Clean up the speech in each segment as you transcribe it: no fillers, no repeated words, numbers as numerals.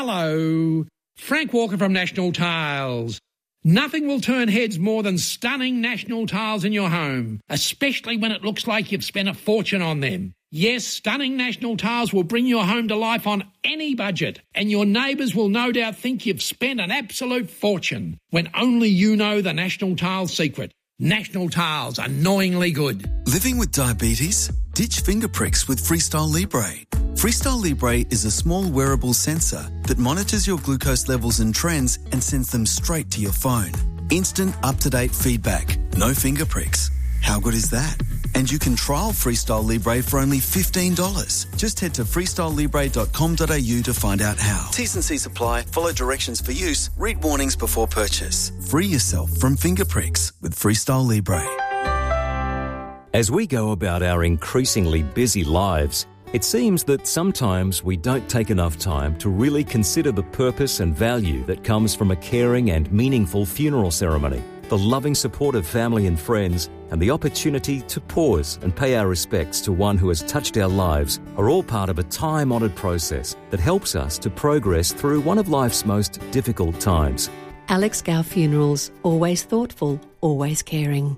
Hello, Frank Walker from National Tiles. Nothing will turn heads more than stunning National Tiles in your home, especially when it looks like you've spent a fortune on them. Yes, stunning National Tiles will bring your home to life on any budget, and your neighbours will no doubt think you've spent an absolute fortune when only you know the National Tiles secret. National Tiles, annoyingly good. Living with diabetes? Ditch finger pricks with Freestyle Libre. Freestyle Libre is a small wearable sensor that monitors your glucose levels and trends and sends them straight to your phone. Instant, up-to-date feedback. No finger pricks. How good is that? And you can trial Freestyle Libre for only $15. Just head to freestylelibre.com.au to find out how. T's and C's apply. Follow directions for use. Read warnings before purchase. Free yourself from finger pricks with Freestyle Libre. As we go about our increasingly busy lives, it seems that sometimes we don't take enough time to really consider the purpose and value that comes from a caring and meaningful funeral ceremony. The loving support of family and friends and the opportunity to pause and pay our respects to one who has touched our lives are all part of a time-honoured process that helps us to progress through one of life's most difficult times. Alex Gow Funerals. Always thoughtful, always caring.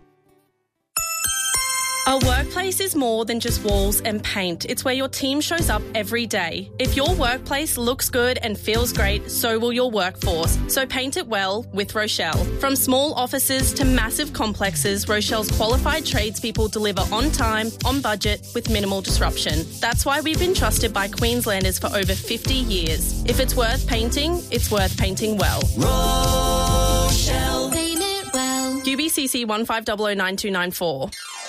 A workplace is more than just walls and paint. It's where your team shows up every day. If your workplace looks good and feels great, so will your workforce. So paint it well with Rochelle. From small offices to massive complexes, Rochelle's qualified tradespeople deliver on time, on budget, with minimal disruption. That's why we've been trusted by Queenslanders for over 50 years. If it's worth painting, it's worth painting well. Rochelle. Paint it well. UBCC 15009294.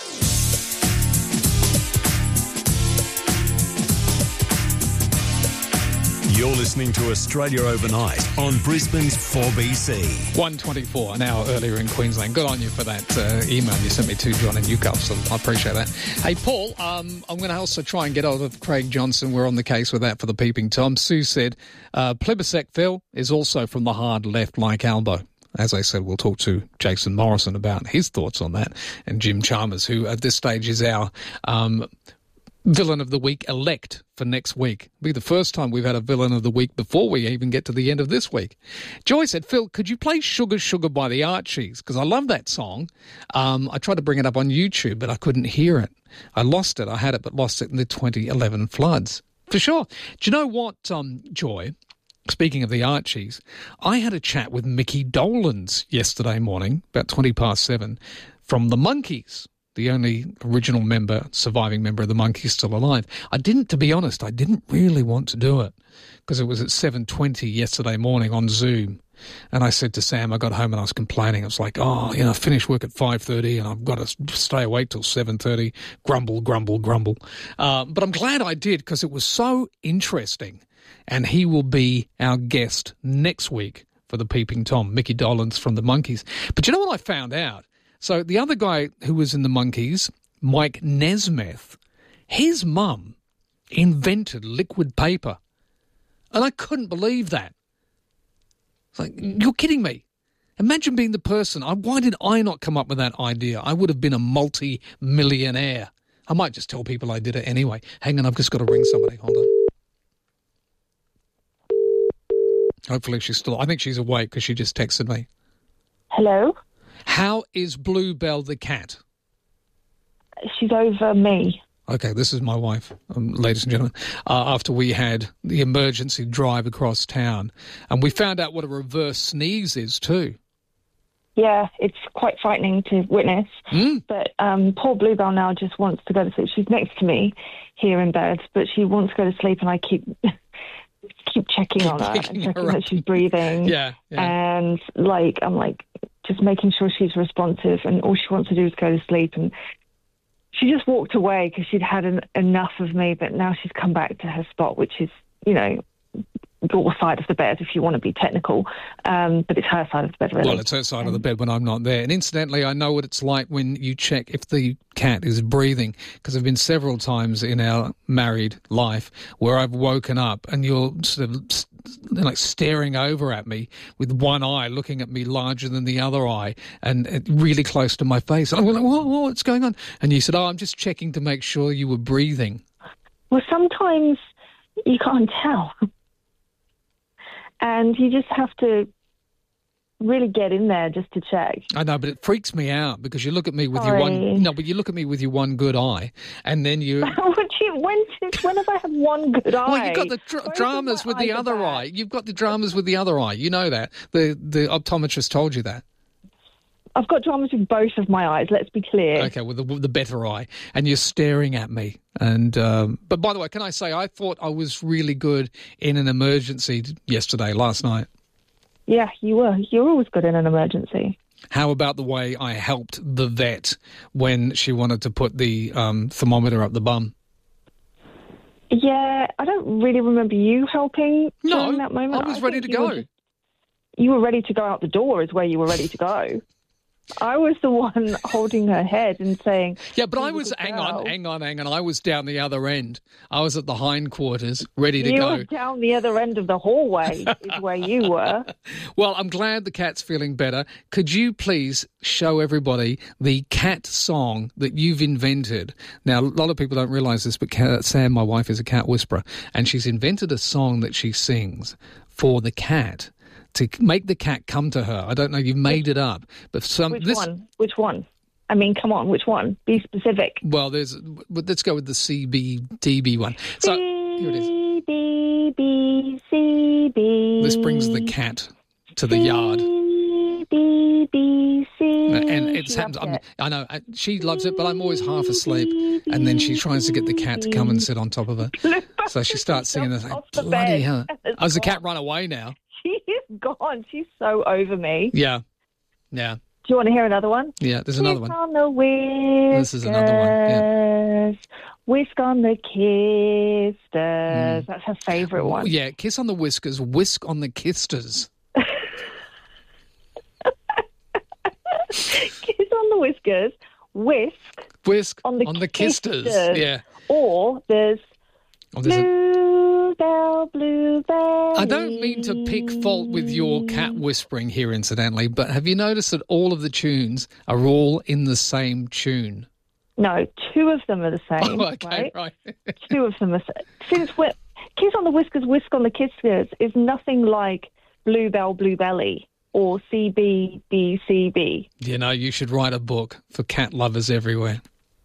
You're listening to Australia Overnight on Brisbane's 4BC. 1:24, an hour earlier in Queensland. Good on you for that email you sent me to John in Newcastle. I appreciate that. Hey, Paul, I'm going to also try and get hold of Craig Johnson. We're on the case with that for the Peeping Tom. Sue said, Plebiscite Phil is also from the hard left like Albo. As I said, we'll talk to Jason Morrison about his thoughts on that, and Jim Chalmers, who at this stage is our Villain of the Week elect for next week. It'll be the first time we've had a Villain of the Week before we even get to the end of this week. Joy said, Phil, could you play Sugar Sugar by the Archies? Because I love that song. I tried to bring it up on YouTube, but I couldn't hear it. I lost it. I had it, but lost it in the 2011 floods. For sure. Do you know what, Joy? Speaking of the Archies, I had a chat with Mickey Dolenz yesterday morning, about 7:20, from the Monkees. The only original surviving member of the Monkees still alive. To be honest, I didn't really want to do it because it was at 7:20 yesterday morning on Zoom. And I said to Sam, I got home and I was complaining. I was like, I finished work at 5:30 and I've got to stay awake till 7:30. Grumble, grumble, grumble. But I'm glad I did because it was so interesting. And he will be our guest next week for the Peeping Tom, Mickey Dolenz from the Monkees. But you know what I found out? So the other guy who was in the Monkees, Mike Nesmith, his mum invented liquid paper. And I couldn't believe that. It's like, you're kidding me. Imagine being the person. Why did I not come up with that idea? I would have been a multi-millionaire. I might just tell people I did it anyway. Hang on, I've just got to ring somebody. Hold on. Hopefully she's still... I think she's awake because she just texted me. Hello? How is Bluebell the cat? She's over me. Okay, this is my wife, ladies and gentlemen. After we had the emergency drive across town, and we found out what a reverse sneeze is too. Yeah, it's quite frightening to witness. But poor Bluebell now just wants to go to sleep. She's next to me here in bed, but she wants to go to sleep, and I keep checking on her and checking that she's breathing. Yeah. And I'm just making sure she's responsive, and all she wants to do is go to sleep. And she just walked away because she'd had enough of me, but now she's come back to her spot, which is, your side of the bed, if you want to be technical. But it's her side of the bed, really. Well, it's her side of the bed when I'm not there. And incidentally, I know what it's like when you check if the cat is breathing, because there have been several times in our married life where I've woken up and you're sort of staring over at me with one eye looking at me larger than the other eye and really close to my face. And I'm like, what's going on? And you said, I'm just checking to make sure you were breathing. Well, sometimes you can't tell. And you just have to really get in there just to check. I know, but it freaks me out because you look at me with your one. No, but you look at me with your one good eye, and then you. When have I had one good eye? Well, you've got the dramas with the other eye. You've got the dramas with the other eye. You know that. The optometrist told you that. I've got dramas with both of my eyes. Let's be clear. Okay, with the better eye, and you're staring at me. And but by the way, can I say I thought I was really good in an emergency last night. Yeah, you were. You're always good in an emergency. How about the way I helped the vet when she wanted to put the thermometer up the bum? Yeah, I don't really remember you helping during that moment. I was ready to go. You were ready to go out the door is where you were ready to go. I was the one holding her head and saying... Yeah, but I was... Hang on. I was down the other end. I was at the hindquarters, ready to go. You were down the other end of the hallway is where you were. Well, I'm glad the cat's feeling better. Could you please show everybody the cat song that you've invented? Now, a lot of people don't realise this, but Sam, my wife, is a cat whisperer, and she's invented a song that she sings for the cat to make the cat come to her. I don't know, you've made it up. But Which one? I mean, come on, which one? Be specific. Well, let's go with the CBDB one. So, here it is. CBCB. This brings the cat to the yard. And it's happened. I know, she loves it, but I'm always half asleep. And then she tries to get the cat to come and sit on top of her. So she starts singing this. Like, bloody hell. Has the cat run away now? She is gone. She's so over me. Yeah. Yeah. Do you want to hear another one? Yeah, there's another one. Whisk on the whiskers. This is another one, yeah. Whisk on the kisters. That's her favourite one. Yeah, kiss on the whiskers, whisk on the kisters. Kiss on the whiskers, whisk on the kisters. Yeah. Or there's Bluebell. I don't mean to pick fault with your cat whispering here, incidentally, but have you noticed that all of the tunes are all in the same tune? No, two of them are the same. Oh, okay, right. Two of them are since Kiss on the Whiskers, Whisk on the Kisters is nothing like Bluebell, Bluebelly or CBBCB. You know, you should write a book for cat lovers everywhere.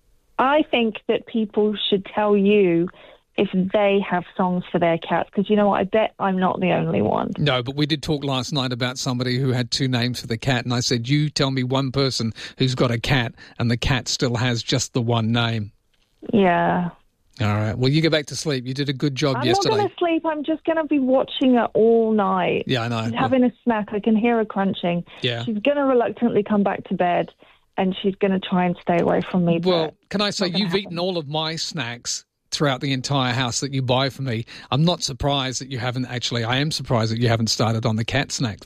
I think that people should tell you if they have songs for their cats, because you know what, I bet I'm not the only one. No, but we did talk last night about somebody who had two names for the cat, and I said, you tell me one person who's got a cat and the cat still has just the one name. Yeah. All right. Well, you go back to sleep. You did a good job yesterday. I'm not going to sleep. I'm just going to be watching her all night. Yeah, I know. She's having a snack. I can hear her crunching. Yeah. She's going to reluctantly come back to bed, and she's going to try and stay away from me. Well, can I say, you've eaten all of my snacks throughout the entire house that you buy for me. I'm not surprised that you haven't actually. I am surprised that you haven't started on the cat snacks.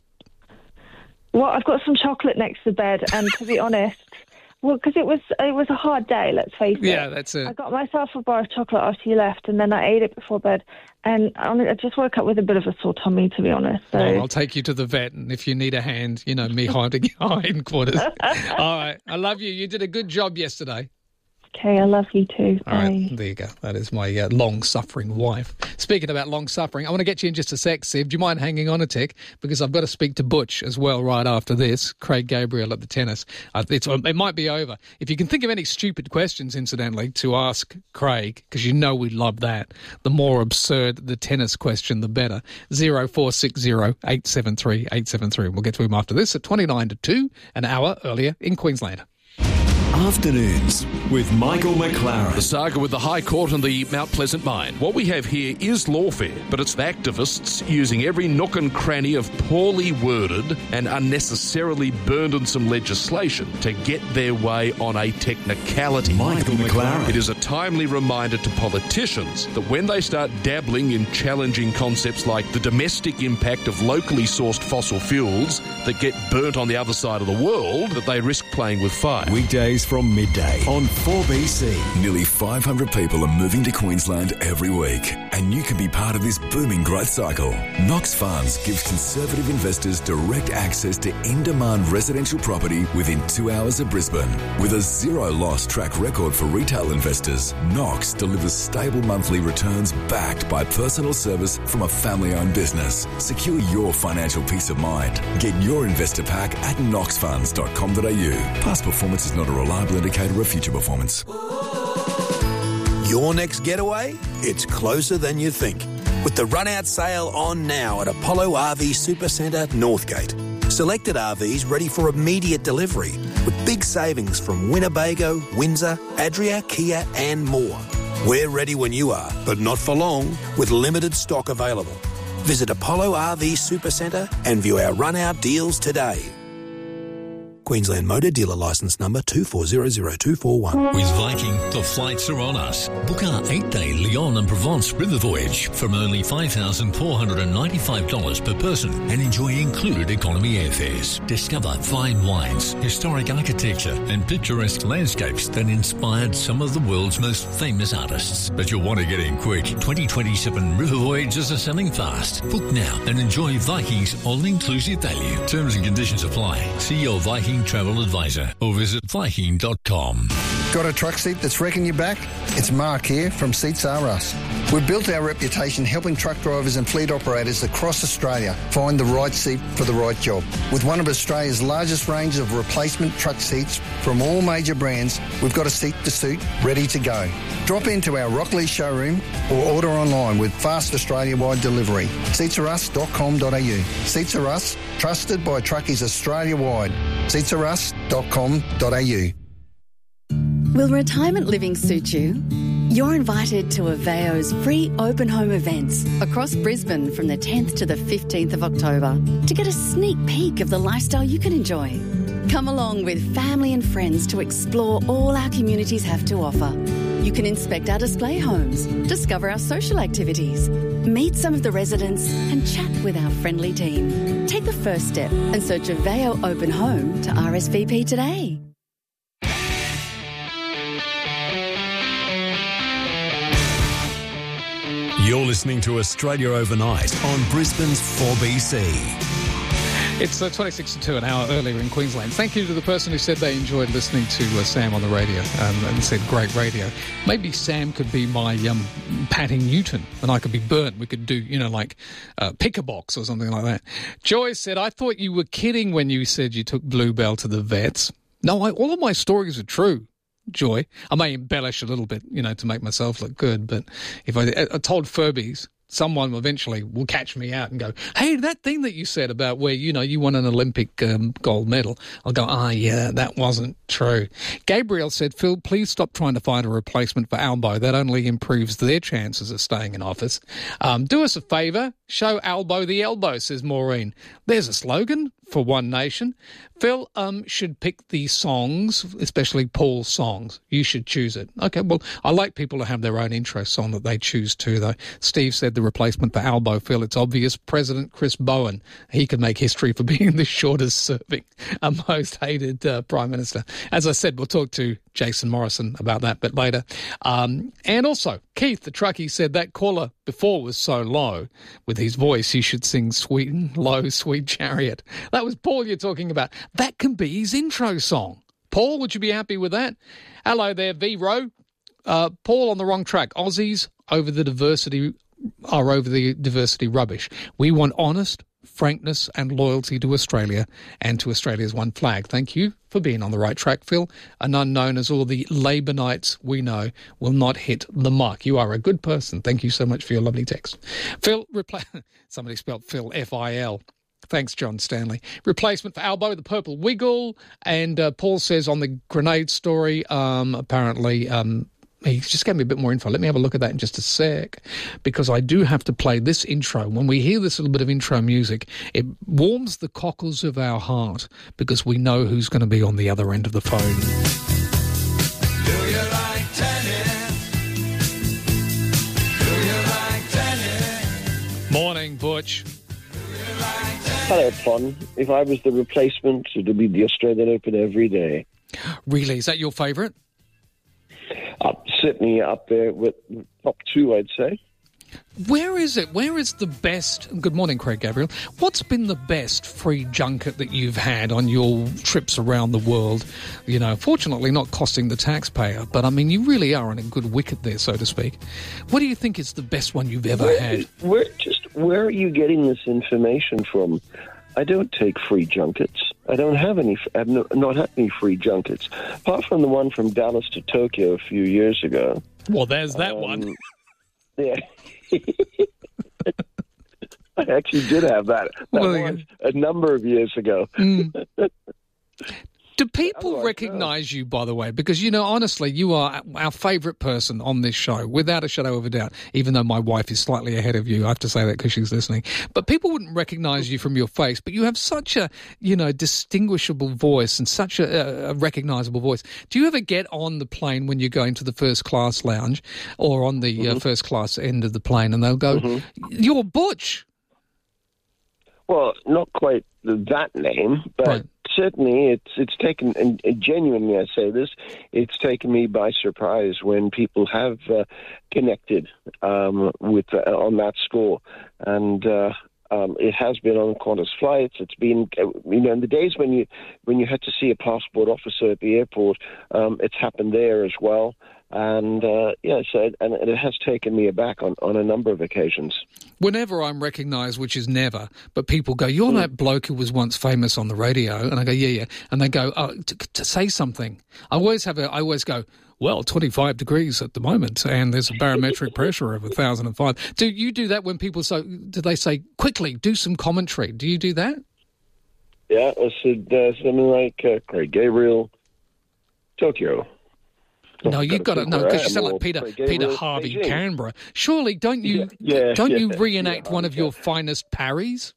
Well, I've got some chocolate next to bed, and to be honest, well, because it was a hard day, let's face it. Yeah, that's it. I got myself a bar of chocolate after you left, and then I ate it before bed, and I just woke up with a bit of a sore tummy, to be honest. So. Well, I'll take you to the vet, and if you need a hand, you know, me hiding in quarters. All right, I love you. You did a good job yesterday. Okay, I love you too. Bye. All right, there you go. That is my long-suffering wife. Speaking about long-suffering, I want to get you in just a sec, Siv. Do you mind hanging on a tick? Because I've got to speak to Butch as well right after this. Craig Gabriel at the tennis. It might be over. If you can think of any stupid questions, incidentally, to ask Craig, because you know we love that, the more absurd the tennis question, the better. 0460 873 873. We'll get to him after this at 29 to 2, an hour earlier in Queensland. Afternoons with Michael McLaren. The saga with the High Court and the Mount Pleasant mine. What we have here is lawfare, but it's the activists using every nook and cranny of poorly worded and unnecessarily burdensome legislation to get their way on a technicality. Michael McLaren. It is a timely reminder to politicians that when they start dabbling in challenging concepts like the domestic impact of locally sourced fossil fuels that get burnt on the other side of the world, that they risk playing with fire. Weekdays Weekdays from midday on 4BC. Nearly 500 people are moving to Queensland every week, and you can be part of this booming growth cycle. Knox Funds gives conservative investors direct access to in-demand residential property within 2 hours of Brisbane. With a zero-loss track record for retail investors, Knox delivers stable monthly returns backed by personal service from a family-owned business. Secure your financial peace of mind. Get your investor pack at knoxfunds.com.au. Past performance is not a reliable indicator of future performance. Your next getaway? It's closer than you think. With the run-out sale on now at Apollo RV Supercentre, Northgate. Selected RVs ready for immediate delivery with big savings from Winnebago, Windsor, Adria, Kia and more. We're ready when you are, but not for long, with limited stock available. Visit Apollo RV Supercentre and view our run-out deals today. Queensland Motor Dealer Licence Number 2400241. With Viking, the flights are on us. Book our 8-day Lyon and Provence river voyage from only $5,495 per person and enjoy included economy airfares. Discover fine wines, historic architecture and picturesque landscapes that inspired some of the world's most famous artists. But you'll want to get in quick. 2027 river voyages are selling fast. Book now and enjoy Viking's all-inclusive value. Terms and conditions apply. See your Viking travel advisor or visit Viking.com. Got a truck seat that's wrecking your back? It's Mark here from Seats R Us. We've built our reputation helping truck drivers and fleet operators across Australia find the right seat for the right job. With one of Australia's largest range of replacement truck seats from all major brands, we've got a seat to suit ready to go. Drop into our Rockley showroom or order online with fast Australia-wide delivery. Seatsarus.com.au. Seats R Us, trusted by truckies Australia-wide. Seatsarus.com.au. Will retirement living suit you? You're invited to Aveo's free open home events across Brisbane from the 10th to the 15th of October to get a sneak peek of the lifestyle you can enjoy. Come along with family and friends to explore all our communities have to offer. You can inspect our display homes, discover our social activities, meet some of the residents and chat with our friendly team. Take the first step and search Aveo Open Home to RSVP today. You're listening to Australia Overnight on Brisbane's 4BC. It's 26 to 2, an hour earlier in Queensland. Thank you to the person who said they enjoyed listening to Sam on the radio and said great radio. Maybe Sam could be my Patty Newton and I could be Burnt. We could do, like Pick a Box or something like that. Joy said, I thought you were kidding when you said you took Bluebell to the vets. No, all of my stories are true. Joy. I may embellish a little bit, to make myself look good, but if I told Furbies, someone eventually will catch me out and go, hey, that thing that you said about where, you won an Olympic gold medal. I'll go, yeah, that wasn't true. Gabriel said, Phil, please stop trying to find a replacement for Albo. That only improves their chances of staying in office. Do us a favour. Show Albo the elbow, says Maureen. There's a slogan for One Nation. Phil should pick the songs, especially Paul's songs. You should choose it. Okay, well, I like people to have their own intro song that they choose too, though. Steve said the replacement for Albo, Phil, it's obvious. President Chris Bowen. He could make history for being the shortest serving, most hated Prime Minister. As I said, we'll talk to Jason Morrison about that a bit later. And also, Keith, the truckie, said that caller before was so low. With his voice, he should sing Sweet and Low, Sweet Chariot. That was Paul you're talking about. That can be his intro song. Paul, would you be happy with that? Hello there, V-Row. Paul on the wrong track. Aussies over the diversity rubbish. We want honest, frankness and loyalty to Australia and to Australia's one flag. Thank you for being on the right track, Phil. An unknown as all the Labourites we know will not hit the mark. You are a good person. Thank you so much for your lovely text. Phil, somebody spelled Phil, F-I-L. Thanks, John Stanley. Replacement for Albo, the Purple Wiggle. And Paul says on the grenade story, apparently... he just gave me a bit more info. Let me have a look at that in just a sec, because I do have to play this intro. When we hear this little bit of intro music, it warms the cockles of our heart because we know who's going to be on the other end of the phone. Do you like tennis? Do you like tennis? Morning, Butch. Hello, Pon. If I was the replacement, it would be the Australian Open every day. Really? Is that your favourite? Sydney up there with top two, I'd say. Where is it? Where is the best... Good morning, Craig Gabriel. What's been the best free junket that you've had on your trips around the world? You know, fortunately not costing the taxpayer, but I mean, you really are on a good wicket there, so to speak. What do you think is the best one you've ever had? Where are you getting this information from? I don't take free junkets. I don't have any. I've not had any free junkets, apart from the one from Dallas to Tokyo a few years ago. Well, there's that one. Yeah. I actually did have that. Was a number of years ago. Do people recognise you, by the way? Because, you know, honestly, you are our favourite person on this show, without a shadow of a doubt, even though my wife is slightly ahead of you. I have to say that because she's listening. But people wouldn't recognise you from your face, but you have such a, you know, distinguishable voice and such a recognisable voice. Do you ever get on the plane when you're going to the first class lounge or on the first class end of the plane and they'll go, "You're Butch"? Well, not quite that name, but certainly it's taken, and genuinely I say this, it's taken me by surprise when people have connected with on that score. And it has been on Qantas flights. It's been, you know, in the days when you had to see a passport officer at the airport, it's happened there as well. And, so it has taken me aback on a number of occasions. Whenever I'm recognised, which is never, but people go, "You're that bloke who was once famous on the radio," and I go, "Yeah," and they go, "Oh, to say something." I always go, "Well, 25 degrees at the moment, and there's a barometric pressure of 1,005. Do you do that when people do they say, "Quickly, do some commentary"? Do you do that? Yeah, I said something like Craig Gabriel, Tokyo. No, you've got to know, because you sound like Peter Harvey Beijing. Canberra. Surely, don't you reenact one of your finest parries?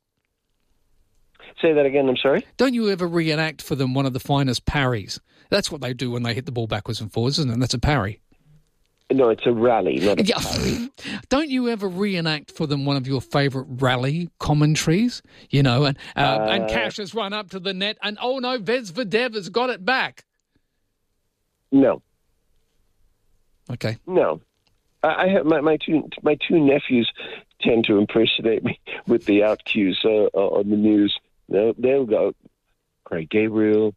Say that again, I'm sorry? Don't you ever reenact for them one of the finest parries? That's what they do when they hit the ball backwards and forwards, isn't it? That's a parry. No, it's a rally, not a parry. Don't you ever reenact for them one of your favourite rally commentaries? You know, and Cash has run up to the net, and oh no, Vezvedev has got it back. No. Okay. No, I have my two nephews tend to impersonate me with the out cues on the news. They'll go, Craig Gabriel.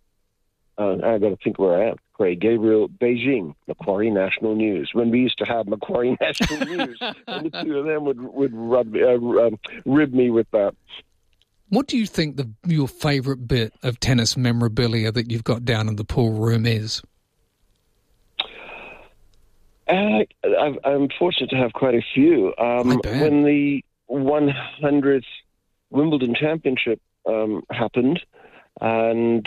I got to think where I am. Craig Gabriel, Beijing, Macquarie National News. When we used to have Macquarie National News, and the two of them would rib me with that. What do you think your favourite bit of tennis memorabilia that you've got down in the pool room is? I'm fortunate to have quite a few. When the 100th Wimbledon Championship happened, and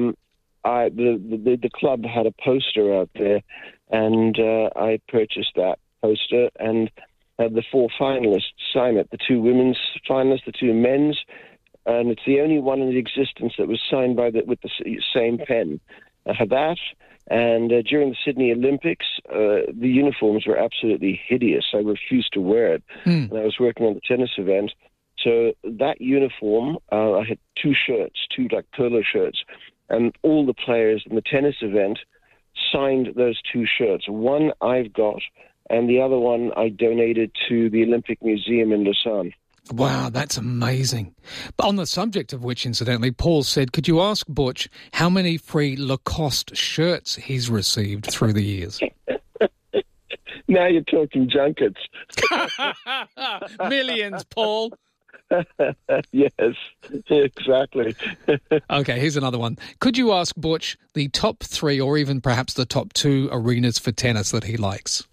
the club had a poster out there, and I purchased that poster and had the four finalists sign it, the two women's finalists, the two men's, and it's the only one in existence that was signed with the same pen. I had that. And during the Sydney Olympics, the uniforms were absolutely hideous. I refused to wear it. And I was working on the tennis event. So that uniform, I had two like polo shirts. And all the players in the tennis event signed those two shirts. One I've got, and the other one I donated to the Olympic Museum in Lausanne. Wow, that's amazing. But on the subject of which, incidentally, Paul said, could you ask Butch how many free Lacoste shirts he's received through the years? Now you're talking junkets. Millions, Paul. Yes, exactly. Okay, here's another one. Could you ask Butch the top three or even perhaps the top two arenas for tennis that he likes?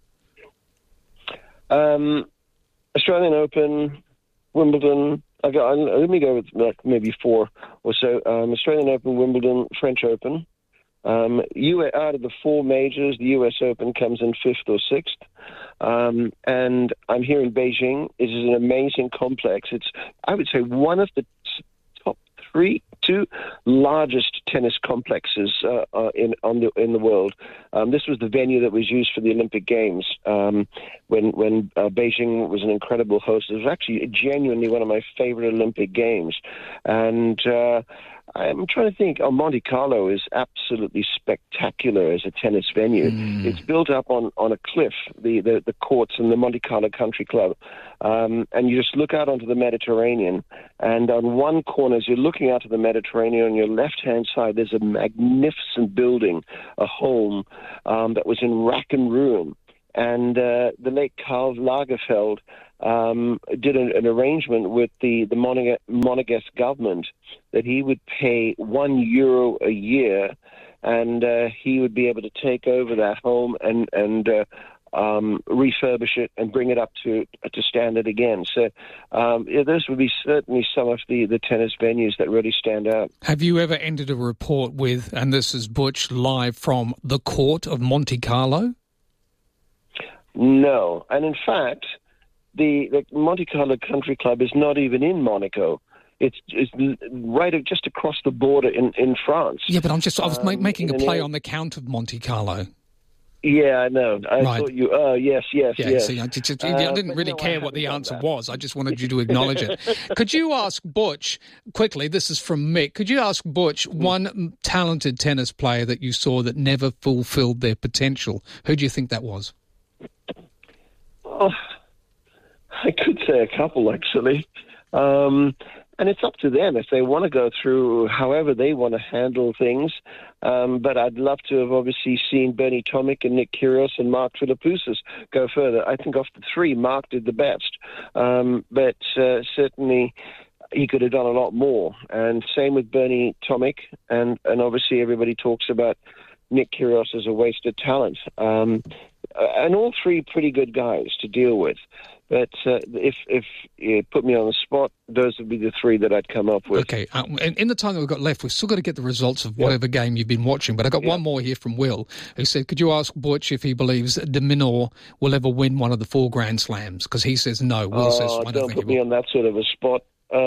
Australian Open, Wimbledon. Let me go with maybe four or so. Australian Open, Wimbledon, French Open. Out of the four majors, the US Open comes in fifth or sixth. And I'm here in Beijing. It is an amazing complex. It's, I would say, one of the top two largest tennis complexes in the world. This was the venue that was used for the Olympic Games when Beijing was an incredible host. It was actually genuinely one of my favorite Olympic Games, and I'm trying to think. Oh, Monte Carlo is absolutely spectacular as a tennis venue. It's built up on a cliff, the courts in the Monte Carlo Country Club. And you just look out onto the Mediterranean. And on one corner, as you're looking out to the Mediterranean, on your left-hand side, there's a magnificent building, a home that was in rack and ruin. And the late Karl Lagerfeld did an arrangement with the Monegasque government that he would pay €1 a year, and he would be able to take over that home and refurbish it and bring it up to standard again. So those would be certainly some of the tennis venues that really stand out. Have you ever entered a report with, and this is Butch live from the court of Monte Carlo? No, and in fact, the Monte Carlo Country Club is not even in Monaco. It's right just across the border in France. Yeah, but I was making a play on the Count of Monte Carlo. Yeah, I know. I Right. thought you. Yes. See, I didn't really care what the answer was. I just wanted you to acknowledge it. Could you ask Butch, quickly, this is from Mick, could you ask Butch one talented tennis player that you saw that never fulfilled their potential? Who do you think that was? Oh, I could say a couple, actually. And it's up to them if they want to go through however they want to handle things. But I'd love to have obviously seen Bernie Tomic and Nick Kyrgios and Mark Philippoussis go further. I think of the three, Mark did the best. But certainly he could have done a lot more. And same with Bernie Tomic. And obviously everybody talks about Nick Kyrgios as a wasted talent. And all three pretty good guys to deal with. But if you put me on the spot, those would be the three that I'd come up with. Okay, and in the time that we've got left, we've still got to get the results of whatever game you've been watching. But I got one more here from Will, who said, could you ask Butch if he believes de Minaur will ever win one of the 4 Grand Slams? Because he says no. Will says, I don't put me on that sort of a spot.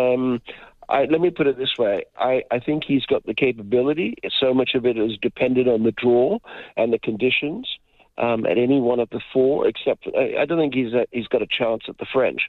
Let me put it this way. I think he's got the capability. So much of it is dependent on the draw and the conditions. At any one of the 4, except I don't think he's got a chance at the French.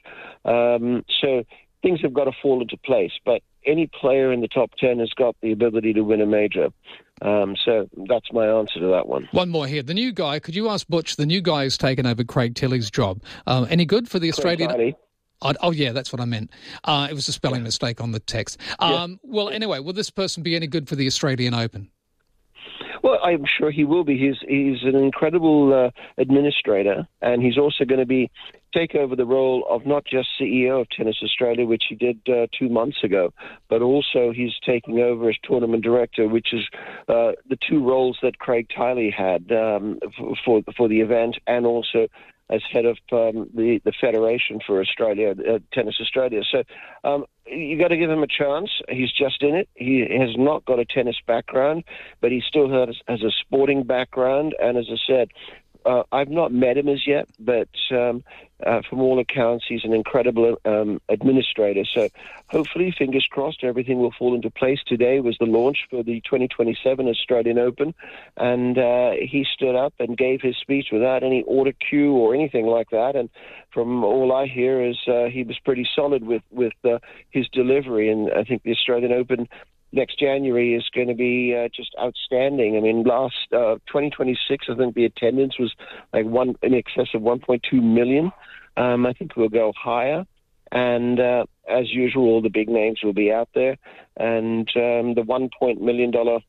So things have got to fall into place. But any player in the top 10 has got the ability to win a major. So that's my answer to that one. One more here. The new guy, could you ask Butch, the new guy has taken over Craig Tilley's job. Any good for the Australian... Oh, yeah, that's what I meant. It was a spelling mistake on the text. Well, anyway, will this person be any good for the Australian Open? Well, I'm sure he will be. He's an incredible administrator, and he's also going to take over the role of not just CEO of Tennis Australia, which he did 2 months ago, but also he's taking over as tournament director, which is the 2 roles that Craig Tiley had for the event, and also as head of the Federation for Australia, Tennis Australia. So you got to give him a chance. He's just in it. He has not got a tennis background, but he still has a sporting background. And as I said, I've not met him as yet, but from all accounts, he's an incredible administrator. So hopefully, fingers crossed, everything will fall into place. Today was the launch for the 2027 Australian Open, and he stood up and gave his speech without any order cue or anything like that. And from all I hear is he was pretty solid with his delivery, and I think the Australian Open next January is going to be just outstanding. I mean, last 2026, I think the attendance was like in excess of 1.2 million. I think we'll go higher. And as usual, all the big names will be out there. And the $1 million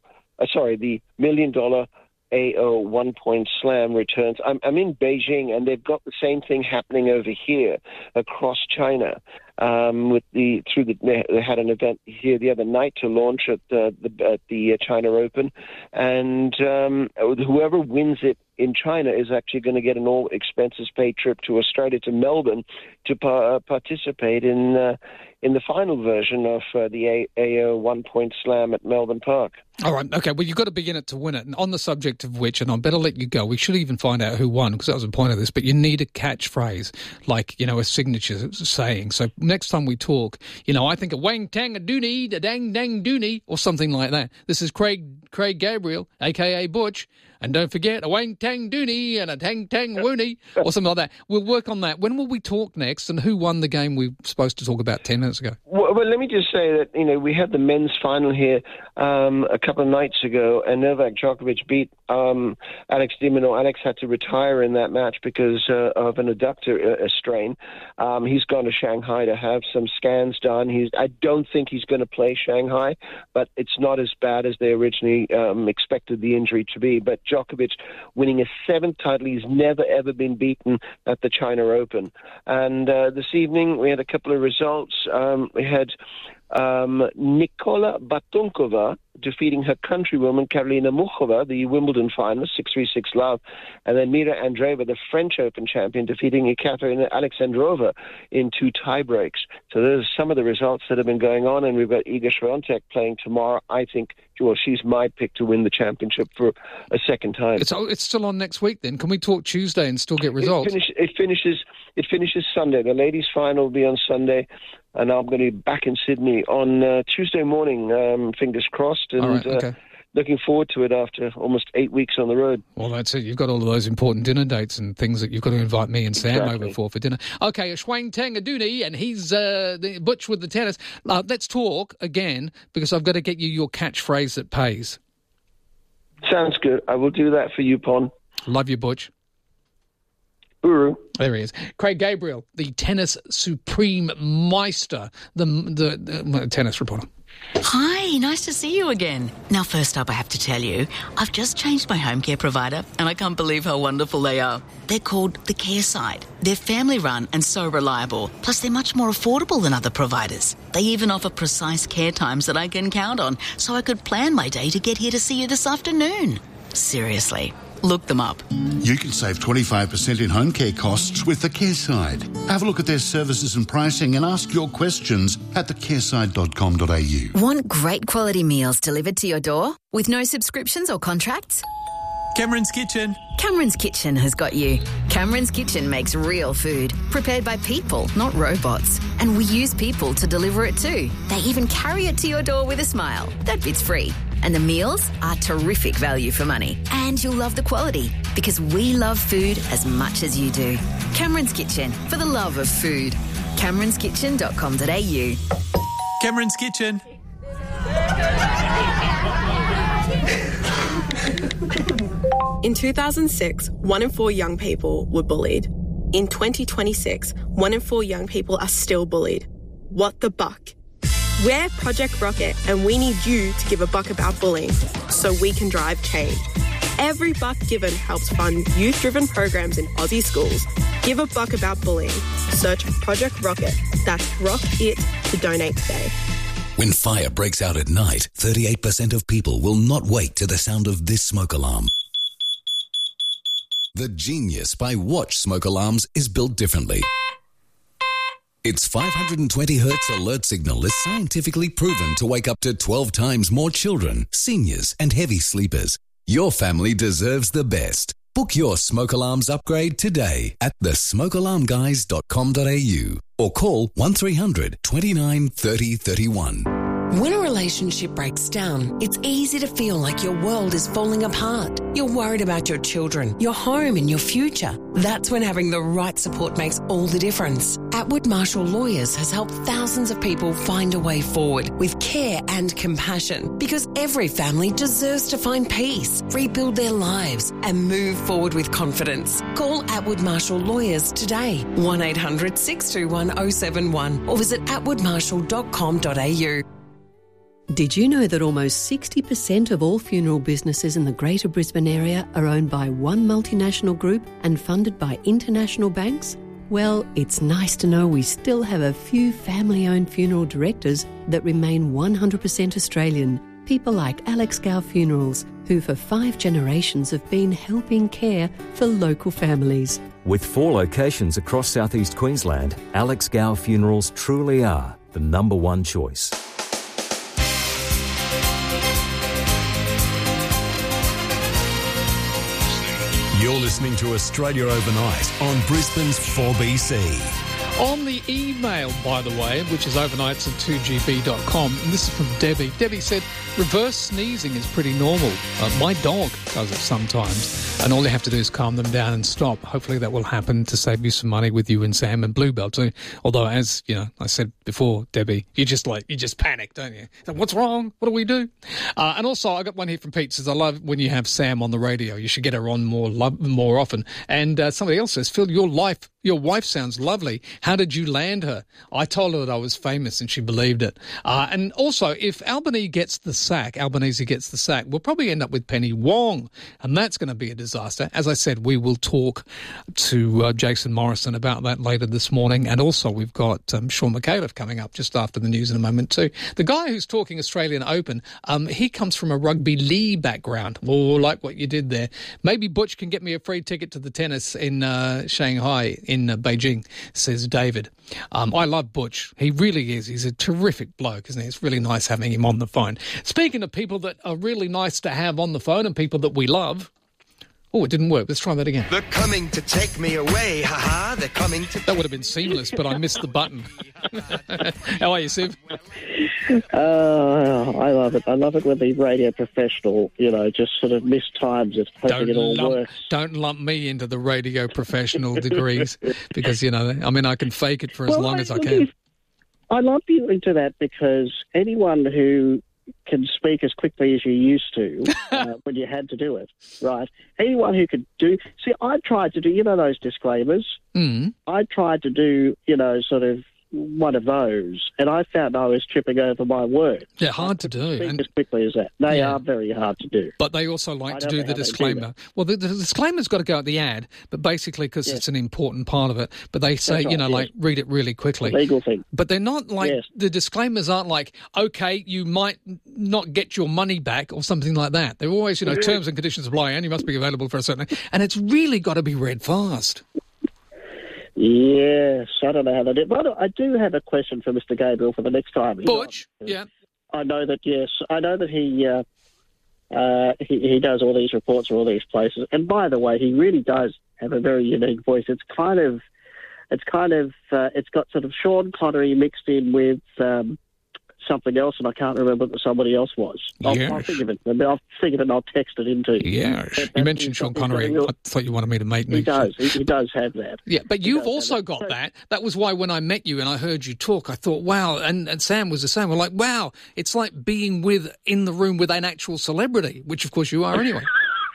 AO 1-point slam returns. I'm in Beijing, and they've got the same thing happening over here across China. They had an event here the other night to launch at the China Open, and whoever wins it in China is actually going to get an all expenses paid trip to Australia, to Melbourne, to participate in the final version of the AO 1-point slam at Melbourne Park. All right, okay, well, you've got to be in it to win it. And on the subject of which, and I better let you go, we should even find out who won, because that was the point of this, but you need a catchphrase, like, a signature saying. So next time we talk, I think a wang tang a dooney, a dang dang dooney, or something like that. This is Craig Gabriel, a.k.a. Butch, and don't forget a wang tang dooney and a tang tang wooney, or something like that. We'll work on that. When will we talk next, and who won the game we're supposed to talk about 10 minutes minutes ago. Well, let me just say that, we had the men's final here a couple of nights ago, and Novak Djokovic beat Alex de Minaur. Alex had to retire in that match because of an adductor strain. He's gone to Shanghai to have some scans done. I don't think he's going to play Shanghai, but it's not as bad as they originally expected the injury to be. But Djokovic winning a 7th title. He's never, ever been beaten at the China Open. And this evening we had a couple of results. We had Nikola Batunkova defeating her countrywoman Karolina Muchova, the Wimbledon finalist, 6-3, 6-love, and then Mira Andreeva, the French Open champion, defeating Ekaterina Alexandrova in 2 tiebreaks. So those are some of the results that have been going on, and we've got Iga Swiatek playing tomorrow. I think, well, she's my pick to win the championship for a second time. It's still on next week then. Can we talk Tuesday and still get results? It finishes Sunday. The ladies' final will be on Sunday, and I'm going to be back in Sydney on Tuesday morning, fingers crossed, and all right, okay. Looking forward to it after almost 8 weeks on the road. Well, that's it. You've got all of those important dinner dates and things that you've got to invite me and Sam over for dinner. Okay, Shwang Tangaduni, and he's the Butch with the tennis. Let's talk again, because I've got to get you your catchphrase that pays. Sounds good. I will do that for you, Pon. Love you, Butch. Uru. There he is. Craig Gabriel, the tennis supreme meister, the tennis reporter. Hi, nice to see you again. Now, first up, I have to tell you, I've just changed my home care provider, and I can't believe how wonderful they are. They're called The Care Side. They're family-run and so reliable. Plus, they're much more affordable than other providers. They even offer precise care times that I can count on, so I could plan my day to get here to see you this afternoon. Seriously. Look them up. You can save 25% in home care costs with The Care Side. Have a look at their services and pricing and ask your questions at thecareside.com.au. Want great quality meals delivered to your door with no subscriptions or contracts? Cameron's Kitchen. Cameron's Kitchen has got you. Cameron's Kitchen makes real food, prepared by people, not robots. And we use people to deliver it too. They even carry it to your door with a smile. That bit's free. And the meals are terrific value for money. And you'll love the quality, because we love food as much as you do. Cameron's Kitchen, for the love of food. CameronsKitchen.com.au. Cameron's Kitchen. In 2006, 1 in 4 young people were bullied. In 2026, 1 in 4 young people are still bullied. What the buck? We're Project Rocket, and we need you to give a buck about bullying so we can drive change. Every buck given helps fund youth-driven programs in Aussie schools. Give a buck about bullying. Search Project Rocket. That's Rock It to donate today. When fire breaks out at night, 38% of people will not wake to the sound of this smoke alarm. The genius by Watch smoke alarms is built differently. Its 520 Hz alert signal is scientifically proven to wake up to 12 times more children, seniors, and heavy sleepers. Your family deserves the best. Book your smoke alarms upgrade today at thesmokealarmguys.com.au or call 1300 29 30 31. When a relationship breaks down, it's easy to feel like your world is falling apart. You're worried about your children, your home, and your future. That's when having the right support makes all the difference. Atwood Marshall Lawyers has helped thousands of people find a way forward with care and compassion, because every family deserves to find peace, rebuild their lives, and move forward with confidence. Call Atwood Marshall Lawyers today, 1800 621 071, or visit atwoodmarshall.com.au. Did you know that almost 60% of all funeral businesses in the Greater Brisbane area are owned by one multinational group and funded by international banks? Well, it's nice to know we still have a few family-owned funeral directors that remain 100% Australian. People like Alex Gow Funerals, who for 5 generations have been helping care for local families. With 4 locations across southeast Queensland, Alex Gow Funerals truly are the number one choice. You're listening to Australia Overnight on Brisbane's 4BC. On the email, by the way, which is overnights@2gb.com, and this is from Debbie. Debbie said, reverse sneezing is pretty normal. My dog does it sometimes, and all you have to do is calm them down and stop. Hopefully that will happen to save you some money with you and Sam and Bluebell too. Although, as you know, I said before, Debbie, you just panic, don't you? So, what's wrong? What do we do? And also, I got one here from Pete, says, I love when you have Sam on the radio. You should get her on more often. And somebody else says, Phil, your wife sounds lovely. How did you land her? I told her that I was famous and she believed it. And also, if Albanese gets the sack, we'll probably end up with Penny Wong, and that's going to be a disaster. As I said, we will talk to Jason Morrison about that later this morning, and also we've got Sean McAuliffe coming up just after the news in a moment too. The guy who's talking Australian Open, he comes from a rugby league background. Oh, like what you did there. Maybe Butch can get me a free ticket to the tennis in Shanghai, in Beijing, says David. I love Butch. He really is. He's a terrific bloke, isn't he? It's really nice having him on the phone. Speaking of people that are really nice to have on the phone and people that we love. Oh, it didn't work. Let's try that again. They're coming to take me away, ha-ha. They're coming to... That would have been seamless, but I missed the button. How are you, Siv? I love it. I love it when the radio professional, just sort of mistimes it, hoping it all works. Don't lump me into the radio professional degrees because, I can fake it for as long as I can. I lump you into that because anyone who can speak as quickly as you used to when you had to do it, right? Anyone who could do... See, I tried to do, those disclaimers. I tried to do, sort of one of those, and I found I was tripping over my words. They're hard to do. Speak as quickly as that. They are very hard to do. But they also like to do the disclaimer. Well, the disclaimer's got to go at the ad, but basically because it's an important part of it. But they say, right, read it really quickly. Legal thing. But they're not like, the disclaimers aren't like, okay, you might not get your money back or something like that. They're always, terms and conditions apply and you must be available for a certain... And it's really got to be read fast. Yes, I don't know how they do it. But I do have a question for Mr. Gabriel for the next time. Butch, yeah. I know that he does all these reports for all these places. And by the way, he really does have a very unique voice. It's got sort of Sean Connery mixed in with something else, and I can't remember what somebody else was. I'll think of it. I'll think of it and I'll text it into you. Yes. You mentioned Sean Connery. I thought you wanted me to make me. He does. He does have that. Yeah, but you've also got that. That was why when I met you and I heard you talk, I thought, wow, and Sam was the same. We're like, wow, it's like being in the room with an actual celebrity, which of course you are anyway.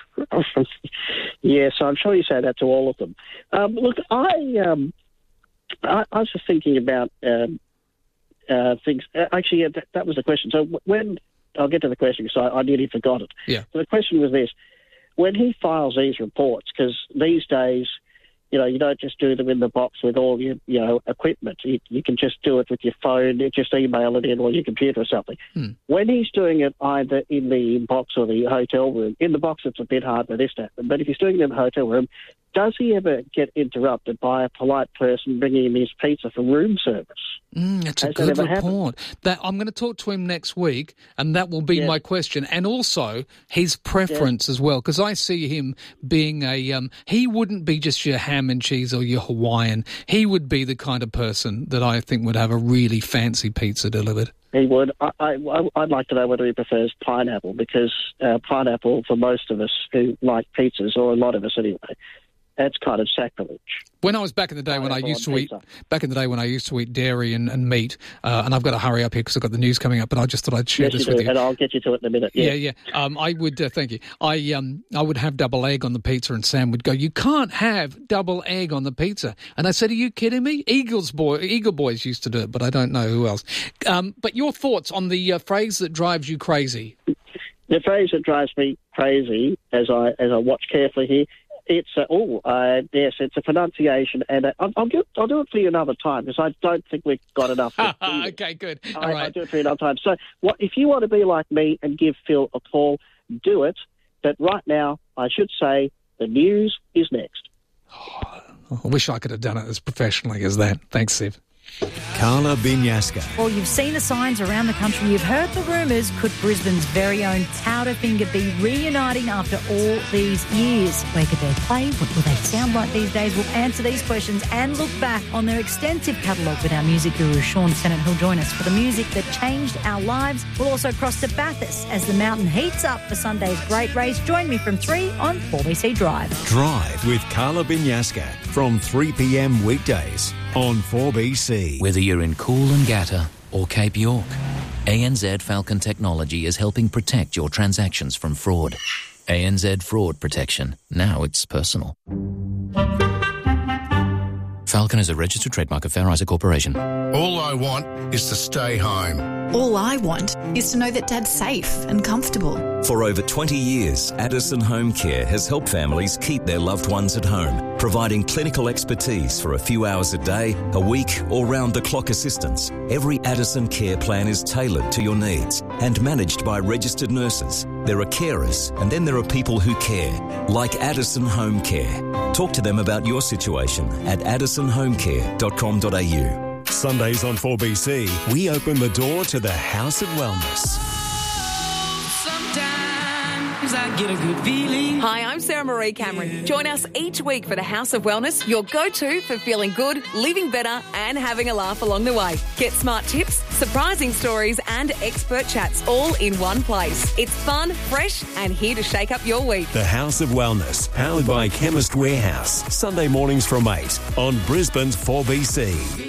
Yes, I'm sure you say that to all of them. Look, I was just thinking about... things. Actually, that was the question. So I'll get to the question because I nearly forgot it. Yeah. So the question was this: when he files these reports, because these days, you don't just do them in the box with all your, equipment. You can just do it with your phone, just email it in or your computer or something. When he's doing it either in the box or the hotel room, in the box it's a bit hard for this to happen, but if he's doing it in the hotel room, does he ever get interrupted by a polite person bringing him his pizza from room service? That's a good report. I'm going to talk to him next week, and that will be my question. And also his preference as well, because I see him being he wouldn't be just your ham and cheese or your Hawaiian. He would be the kind of person that I think would have a really fancy pizza delivered. He would. I'd like to know whether he prefers pineapple, because pineapple, for most of us who like pizzas, or a lot of us anyway, that's kind of sacrilege. When I was back in the day when I used to eat dairy and meat, and I've got to hurry up here because I've got the news coming up, but I just thought I'd share this with you. And I'll get you to it in a minute. Yeah. I would, thank you. I would have double egg on the pizza, and Sam would go, "You can't have double egg on the pizza." And I said, "Are you kidding me?" Eagle Boys used to do it, but I don't know who else. But your thoughts on the phrase that drives you crazy? The phrase that drives me crazy, as I watch carefully here, it's it's a pronunciation, and I'll do it for you another time because I don't think we've got enough. Okay, good. All right. I'll do it for you another time. So, if you want to be like me and give Phil a call, do it. But right now, I should say the news is next. I wish I could have done it as professionally as that. Thanks, Siv. Carla Binyaska. Well, you've seen the signs around the country. You've heard the rumours. Could Brisbane's very own Powderfinger be reuniting after all these years? Where could they play? What will they sound like these days? We'll answer these questions and look back on their extensive catalogue with our music guru, Sean Sennett, who'll join us for the music that changed our lives. We'll also cross to Bathurst as the mountain heats up for Sunday's great race. Join me from 3 on 4BC Drive. Drive with Carla Binyaska from 3 p.m. weekdays on 4BC. Whether you're in Coolangatta or Cape York, ANZ Falcon Technology is helping protect your transactions from fraud. ANZ Fraud Protection. Now it's personal. Falcon is a registered trademark of Fair Isaac Corporation. All I want is to stay home. All I want is to know that Dad's safe and comfortable. For over 20 years, Addison Home Care has helped families keep their loved ones at home, providing clinical expertise for a few hours a day, a week, or round-the-clock assistance. Every Addison care plan is tailored to your needs and managed by registered nurses. There are carers, and then there are people who care, like Addison Home Care. Talk to them about your situation at addisonhomecare.com.au. Sundays on 4BC, we open the door to the House of Wellness. Sometimes I get a good feeling. Hi, I'm Sarah Marie Cameron. Join us each week for the House of Wellness, your go-to for feeling good, living better and having a laugh along the way. Get smart tips, surprising stories and expert chats all in one place. It's fun, fresh and here to shake up your week. The House of Wellness, powered by Chemist Warehouse. Sunday mornings from 8 on Brisbane's 4BC.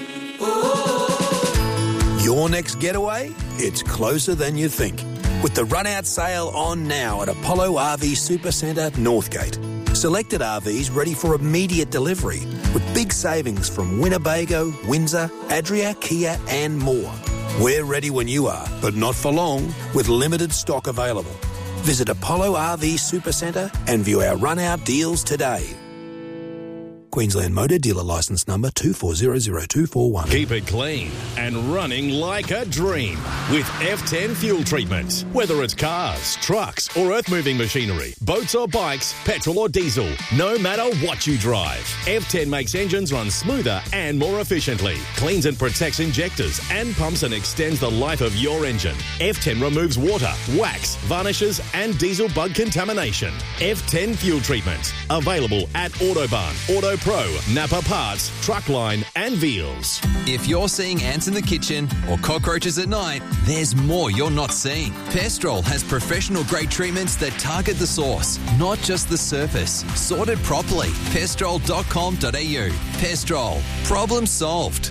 Your next getaway? It's closer than you think. With the run-out sale on now at Apollo RV Supercentre, Northgate. Selected RVs ready for immediate delivery with big savings from Winnebago, Windsor, Adria, Kia and more. We're ready when you are, but not for long, with limited stock available. Visit Apollo RV Supercentre and view our run-out deals today. Queensland Motor Dealer Licence Number 2400241. Keep it clean and running like a dream with F10 fuel treatment. Whether it's cars, trucks or earth-moving machinery, boats or bikes, petrol or diesel, no matter what you drive, F10 makes engines run smoother and more efficiently, cleans and protects injectors and pumps and extends the life of your engine. F10 removes water, wax, varnishes and diesel bug contamination. F10 fuel treatment. Available at Autobarn, Auto Pro, Napa Parts, Truckline and Veals. If you're seeing ants in the kitchen or cockroaches at night, there's more you're not seeing. Pestrol has professional-grade treatments that target the source, not just the surface. Sorted properly. Pestrol.com.au. Pestrol. Problem solved.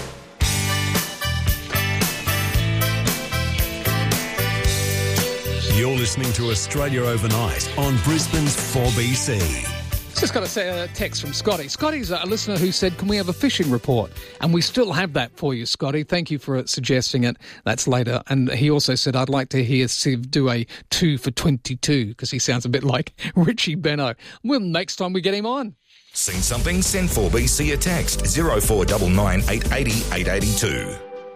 You're listening to Australia Overnight on Brisbane's 4BC. Just got a text from Scotty. Scotty's a listener who said, can we have a fishing report? And we still have that for you, Scotty. Thank you for suggesting it. That's later. And he also said, I'd like to hear Siv do a 2 for 22 because he sounds a bit like Richie Benno. Well, next time we get him on. Seen something? Send 4BC a text 0499 880 882.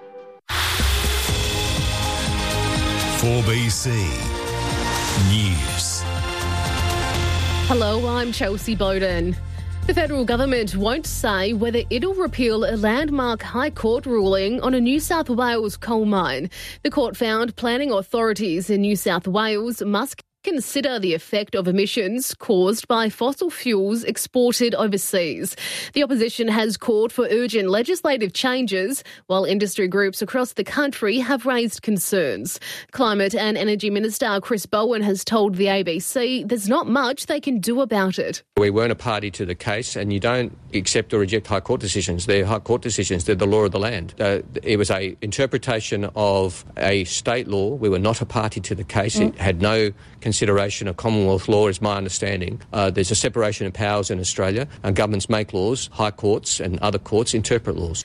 4BC News. Hello, I'm Chelsea Bowden. The federal government won't say whether it'll repeal a landmark High Court ruling on a New South Wales coal mine. The court found planning authorities in New South Wales must consider the effect of emissions caused by fossil fuels exported overseas. The opposition has called for urgent legislative changes, while industry groups across the country have raised concerns. Climate and Energy Minister Chris Bowen has told the ABC there's not much they can do about it. We weren't a party to the case, and you don't accept or reject High Court decisions. They're High Court decisions. They're the law of the land. It was an interpretation of a state law. We were not a party to the case. It had no consideration of Commonwealth law, is my understanding. There's a separation of powers in Australia, and governments make laws. High courts and other courts interpret laws.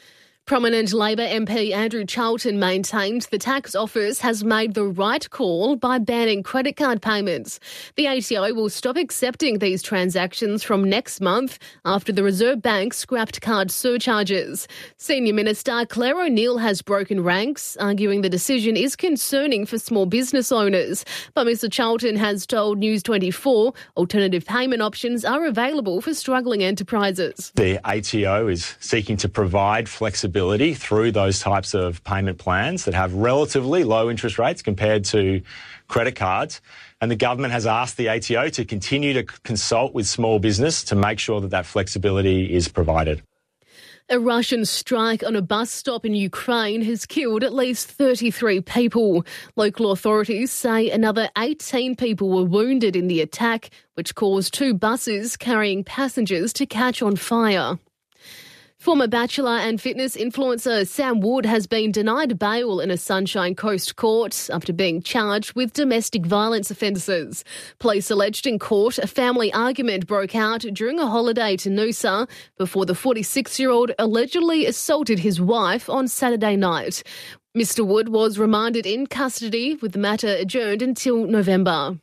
Prominent Labor MP Andrew Charlton maintained the tax office has made the right call by banning credit card payments. The ATO will stop accepting these transactions from next month after the Reserve Bank scrapped card surcharges. Senior Minister Claire O'Neill has broken ranks, arguing the decision is concerning for small business owners. But Mr Charlton has told News 24 alternative payment options are available for struggling enterprises. The ATO is seeking to provide flexibility through those types of payment plans that have relatively low interest rates compared to credit cards. And the government has asked the ATO to continue to consult with small business to make sure that that flexibility is provided. A Russian strike on a bus stop in Ukraine has killed at least 33 people. Local authorities say another 18 people were wounded in the attack, which caused 2 buses carrying passengers to catch on fire. Former Bachelor and fitness influencer Sam Wood has been denied bail in a Sunshine Coast court after being charged with domestic violence offences. Police alleged in court a family argument broke out during a holiday to Noosa before the 46-year-old allegedly assaulted his wife on Saturday night. Mr Wood was remanded in custody with the matter adjourned until November.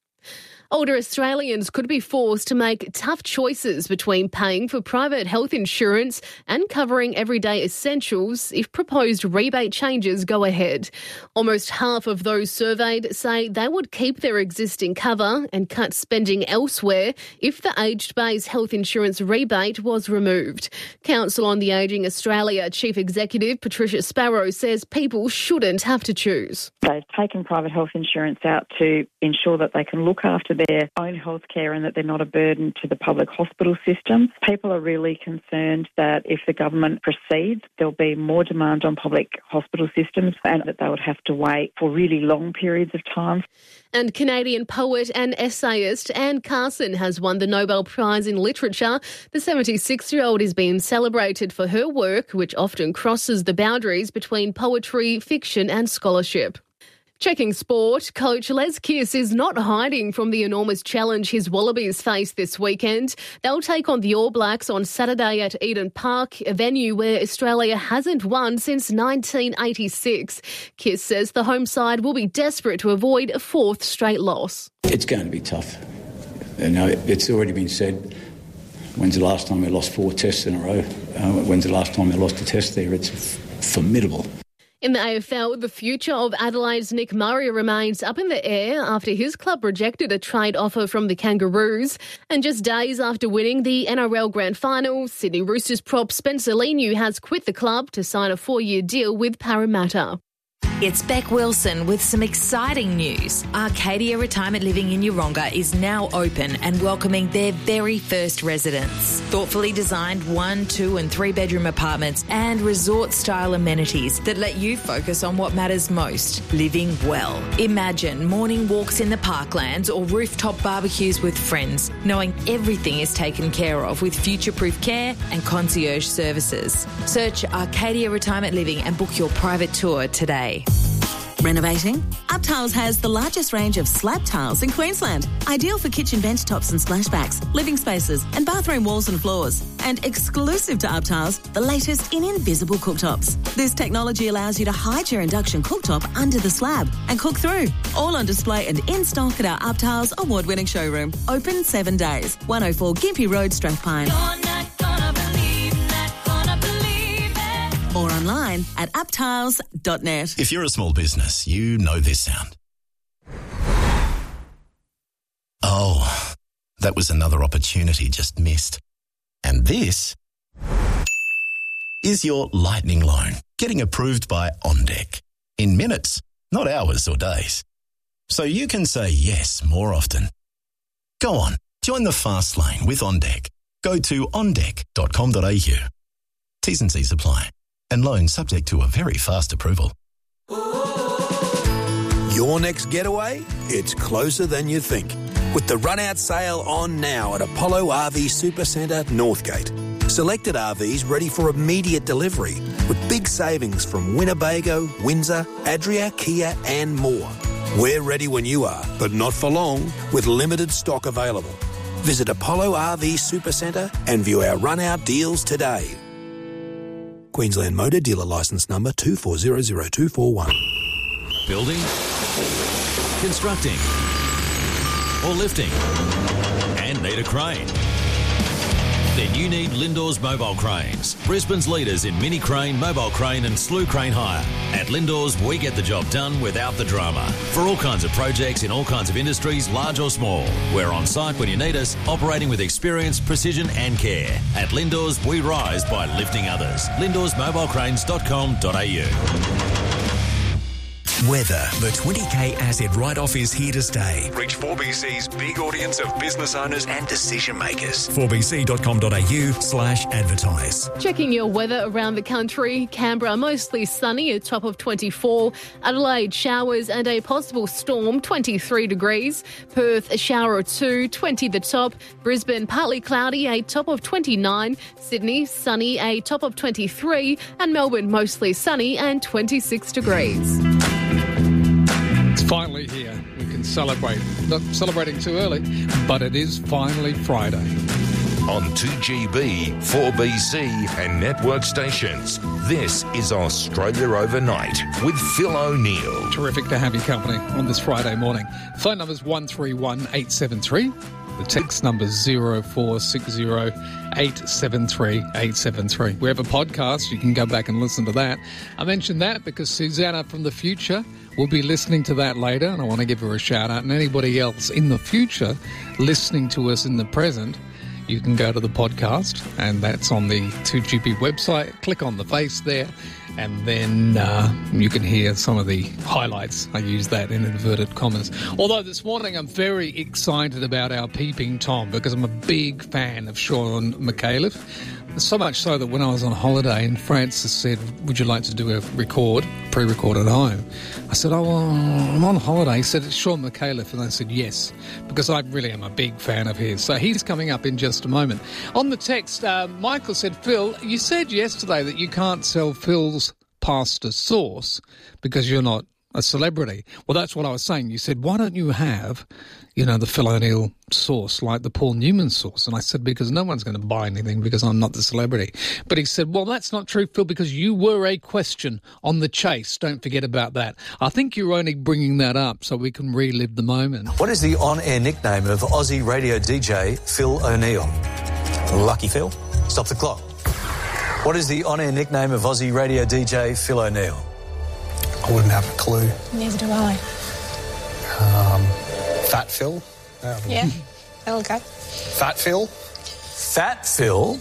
Older Australians could be forced to make tough choices between paying for private health insurance and covering everyday essentials if proposed rebate changes go ahead. Almost half of those surveyed say they would keep their existing cover and cut spending elsewhere if the aged-based health insurance rebate was removed. Council on the Ageing Australia Chief Executive Patricia Sparrow says people shouldn't have to choose. They've taken private health insurance out to ensure that they can look after their own health care and that they're not a burden to the public hospital system. People are really concerned that if the government proceeds, there'll be more demand on public hospital systems and that they would have to wait for really long periods of time. And Canadian poet and essayist Anne Carson has won the Nobel Prize in Literature. The 76-year-old is being celebrated for her work, which often crosses the boundaries between poetry, fiction and scholarship. Checking sport, coach Les Kiss is not hiding from the enormous challenge his Wallabies face this weekend. They'll take on the All Blacks on Saturday at Eden Park, a venue where Australia hasn't won since 1986. Kiss says the home side will be desperate to avoid a 4th straight loss. It's going to be tough. You know, it's already been said. When's the last time we lost 4 tests in a row? When's the last time we lost a test there? It's formidable. In the AFL, the future of Adelaide's Nick Murray remains up in the air after his club rejected a trade offer from the Kangaroos. And just days after winning the NRL Grand Final, Sydney Roosters prop Spencer Leniu has quit the club to sign a 4-year deal with Parramatta. It's Beck Wilson with some exciting news. Arcadia Retirement Living in Yeronga is now open and welcoming their very first residents. Thoughtfully designed 1, 2 and 3 bedroom apartments and resort-style amenities that let you focus on what matters most, living well. Imagine morning walks in the parklands or rooftop barbecues with friends, knowing everything is taken care of with future-proof care and concierge services. Search Arcadia Retirement Living and book your private tour today. Renovating? UpTiles has the largest range of slab tiles in Queensland. Ideal for kitchen bench tops and splashbacks, living spaces and bathroom walls and floors. And exclusive to UpTiles, the latest in invisible cooktops. This technology allows you to hide your induction cooktop under the slab and cook through. All on display and in stock at our UpTiles award-winning showroom. Open 7 days. 104 Gympie Road, Strathpine. Or online at uptiles.net. If you're a small business, you know this sound. Oh, that was another opportunity just missed. And this is your lightning loan getting approved by OnDeck. In minutes, not hours or days. So you can say yes more often. Go on, join the fast lane with OnDeck. Go to ondeck.com.au. T's and C's apply. And loan subject to a very fast approval. Your next getaway? It's closer than you think. With the run-out sale on now at Apollo RV Supercentre, Northgate. Selected RVs ready for immediate delivery with big savings from Winnebago, Windsor, Adria, Kia and more. We're ready when you are, but not for long, with limited stock available. Visit Apollo RV Supercentre and view our run-out deals today. Queensland Motor Dealer Licence Number 2400241. Building, constructing, or lifting, and need a crane? Then you need Lindor's Mobile Cranes, Brisbane's leaders in mini crane, mobile crane and slew crane hire. At Lindor's, we get the job done without the drama. For all kinds of projects in all kinds of industries, large or small. We're on site when you need us, operating with experience, precision and care. At Lindor's, we rise by lifting others. Lindor'sMobileCranes.com.au. Weather. The 20K asset write-off is here to stay. Reach 4BC's big audience of business owners And decision makers. 4bc.com.au/advertise. Checking your weather around the country. Canberra mostly sunny, a top of 24. Adelaide showers and a possible storm, 23 degrees. Perth a shower or 2, 20 the top. Brisbane partly cloudy, a top of 29. Sydney sunny, a top of 23. And Melbourne mostly sunny and 26 degrees. It's finally here. We can celebrate. Not celebrating too early, but it is finally Friday. on 2GB, 4BC and network stations. This is Australia Overnight with Phil O'Neill. Terrific to have your company on this Friday morning. Phone number's 131873. The text number's 0460 873 873. We have a podcast. You can go back and listen to that. I mentioned that because Susanna from the future will be listening to that later, and I want to give her a shout out. And anybody else in the future listening to us in the present, you can go to the podcast, and that's on the 2GB website. Click on the face there, and then you can hear some of the highlights. I use that in inverted commas. Although this morning I'm very excited about our Peeping Tom because I'm a big fan of Sean McAuliffe. So much so that when I was on holiday and Francis said, would you like to do a pre-record at home? I said, oh, well, I'm on holiday. He said, it's Sean McAuliffe. And I said, yes, because I really am a big fan of his. So he's coming up in just a moment. On the text, Michael said, Phil, you said yesterday that you can't sell Phil's pasta sauce because you're not a celebrity. Well, that's what I was saying. You said, why don't you have, the Phil O'Neill sauce like the Paul Newman sauce? And I said, because no one's going to buy anything because I'm not the celebrity. But he said, well, that's not true, Phil, because you were a question on The Chase. Don't forget about that. I think you're only bringing that up so we can relive the moment. What is the on-air nickname of Aussie radio DJ Phil O'Neill? Lucky Phil. Stop the clock. What is the on-air nickname of Aussie radio DJ Phil O'Neill? I wouldn't have a clue. Neither do I. Fat Phil? Yeah, that'll go. Fat Phil? Fat Phil?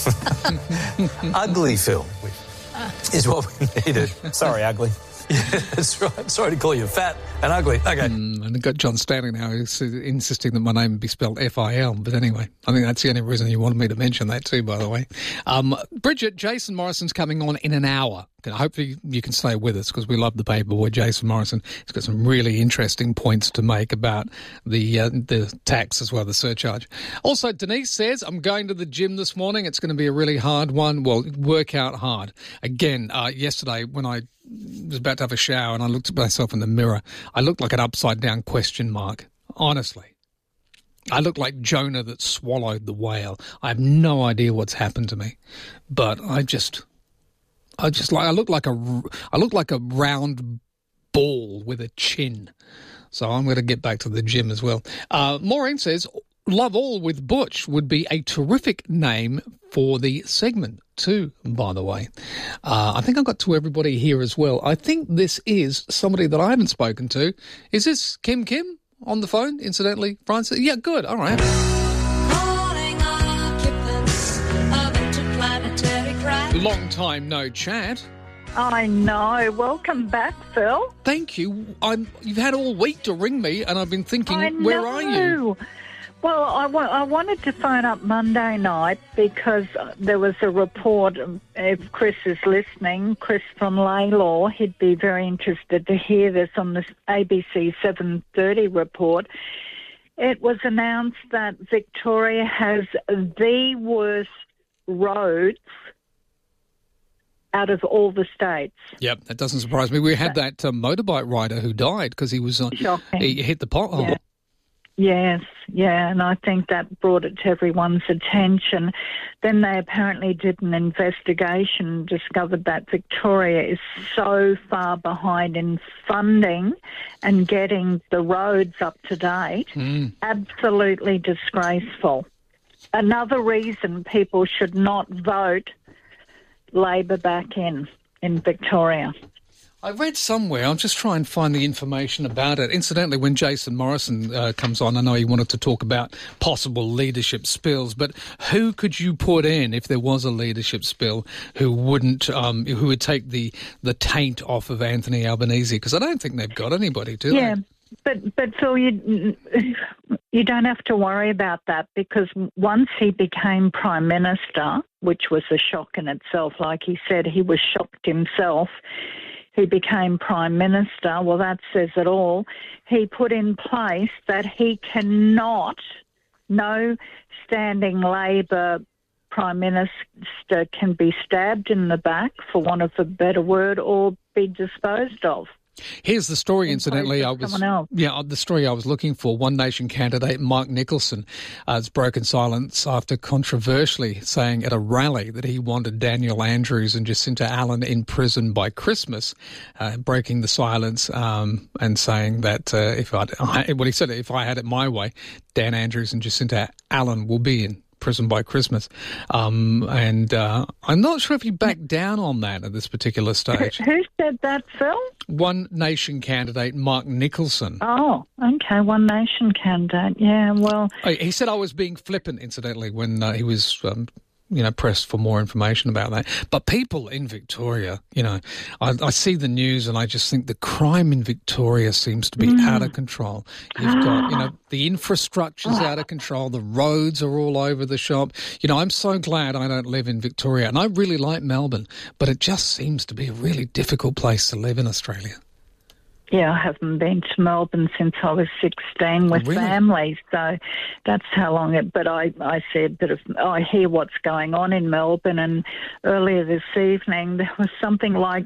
Ugly Phil is what we needed. Sorry, ugly. Yeah, that's right. Sorry to call you fat and ugly. Okay. And I've got John Stanley now who's insisting that my name be spelled F-I-L. But anyway, I think that's the only reason you wanted me to mention that too, by the way. Bridget, Jason Morrison's coming on in an hour. Hopefully you can stay with us because we love the paperboy Jason Morrison. He's got some really interesting points to make about the tax as well, the surcharge. Also, Denise says, I'm going to the gym this morning. It's going to be a really hard one. Well, work out hard. Again, yesterday when I was about to have a shower and I looked at myself in the mirror, I looked like an upside-down question mark, honestly. I look like Jonah that swallowed the whale. I have no idea what's happened to me, but I look like a round ball with a chin. So I'm going to get back to the gym as well. Maureen says, Love All with Butch would be a terrific name for the segment too, by the way. I think I got to everybody here as well. I think this is somebody that I haven't spoken to. Is this Kim on the phone, incidentally? Francis? Yeah, good. All right. Long time no chat. I know. Welcome back, Phil. Thank you. You've had all week to ring me, and I've been thinking, where are you? Well, I wanted to phone up Monday night because there was a report. If Chris is listening, Chris from Laylaw, he'd be very interested to hear this on the ABC 7:30 report. It was announced that Victoria has the worst roads out of all the states. Yep, that doesn't surprise me. We had that motorbike rider who died because he was he hit the pothole. Yeah. Yes, yeah, and I think that brought it to everyone's attention. Then they apparently did an investigation and discovered that Victoria is so far behind in funding and getting the roads up to date. Absolutely disgraceful. Another reason people should not vote Labor back in Victoria. I read somewhere, I'll just try and find the information about it. Incidentally, when Jason Morrison comes on, I know he wanted to talk about possible leadership spills, but who could you put in if there was a leadership spill who wouldn't, who would take the taint off of Anthony Albanese? Because I don't think they've got anybody, do they? Yeah, but Phil, you don't have to worry about that, because once he became Prime Minister, which was a shock in itself, like he said, he was shocked himself. He became Prime Minister. Well, that says it all. He put in place that he cannot, no standing Labor Prime Minister can be stabbed in the back, for want of a better word, or be disposed of. Here's the story, incidentally. The story I was looking for. One Nation candidate Mike Nicholson has broken silence after controversially saying at a rally that he wanted Daniel Andrews and Jacinta Allan in prison by Christmas, breaking the silence and saying that if I had it my way, Dan Andrews and Jacinta Allan will be in prison by Christmas. I'm not sure if he backed down on that at this particular stage. Who said that, Phil? One Nation candidate, Mark Nicholson. Oh, okay, One Nation candidate, yeah, well... He said I was being flippant, incidentally, when he was... pressed for more information about that. But people in Victoria, I see the news and I just think the crime in Victoria seems to be out of control. You've got, the infrastructure's out of control. The roads are all over the shop. I'm so glad I don't live in Victoria, and I really like Melbourne, but it just seems to be a really difficult place to live in Australia. Yeah, I haven't been to Melbourne since I was 16 with family, so that's how long it... But I see a bit of... I hear what's going on in Melbourne, and earlier this evening there was something like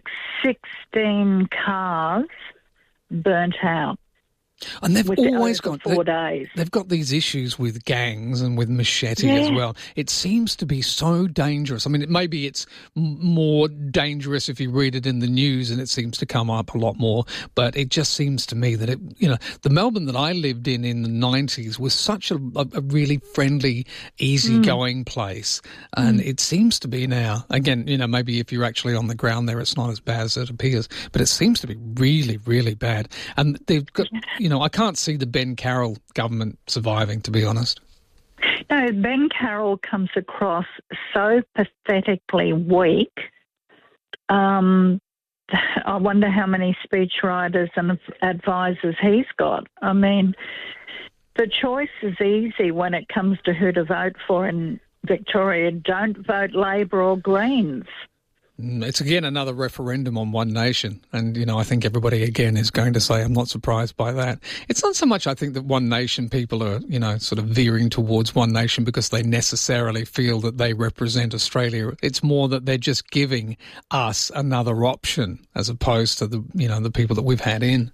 16 cars burnt out. And they've always got 4 days. They've got these issues with gangs and with machete as well. It seems to be so dangerous. I mean, maybe it's more dangerous if you read it in the news, and it seems to come up a lot more. But it just seems to me that the Melbourne that I lived in the 90s was such a really friendly, easygoing place, and it seems to be now. Again, maybe if you're actually on the ground there, it's not as bad as it appears, but it seems to be really, really bad. And they've got, I can't see the Ben Carroll government surviving, to be honest. No, Ben Carroll comes across so pathetically weak. I wonder how many speechwriters and advisors he's got. I mean, the choice is easy when it comes to who to vote for in Victoria. Don't vote Labor or Greens. It's again another referendum on One Nation, and I think everybody again is going to say I'm not surprised by that. It's not so much I think that One Nation people are sort of veering towards One Nation because they necessarily feel that they represent Australia. It's more that they're just giving us another option as opposed to the people that we've had in.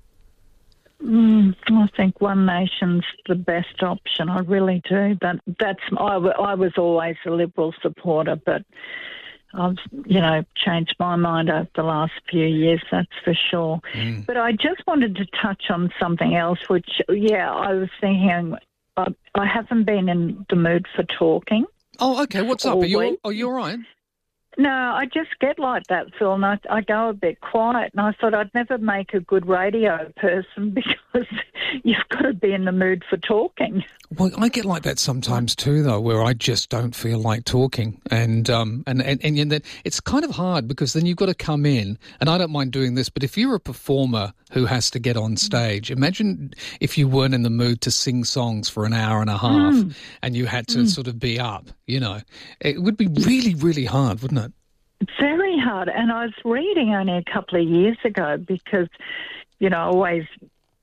I think One Nation's the best option. I really do. I was always a Liberal supporter, but I've, changed my mind over the last few years, that's for sure. But I just wanted to touch on something else, which, I was thinking, I haven't been in the mood for talking. Oh, okay. What's up? Are you all right? No, I just get like that, Phil, and I go a bit quiet, and I thought I'd never make a good radio person because you've got to be in the mood for talking. Well, I get like that sometimes too, though, where I just don't feel like talking, and then it's kind of hard because then you've got to come in, and I don't mind doing this, but if you're a performer who has to get on stage, imagine if you weren't in the mood to sing songs for an hour and a half, and you had to sort of be up, it would be really, really hard, wouldn't it? Very hard. And I was reading only a couple of years ago because, I always